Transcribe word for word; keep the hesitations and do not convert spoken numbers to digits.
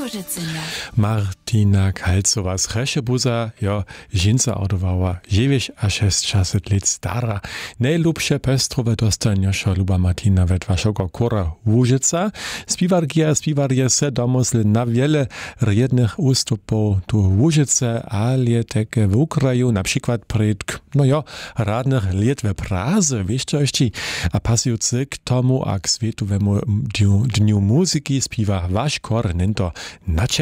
Łużycyna. Martina Kalcowa z Cheszebuza, jo, žinca odowała, dziewięć a sześćdziesiąt lat stara. Najlubsze pestrowe dostaniosza luba Martina wet waszego kora Łużyca. Spiwargia, spiwarje se domysl na wiele jednych ustupów tu Łużyce, ale takie w Ukraju, na przykład przed, no jo, radnych lat we Praze, wieszczości, a pasjucy k tomu a k światowemu dniu, dniu muzyki spiwa wasz kor nento na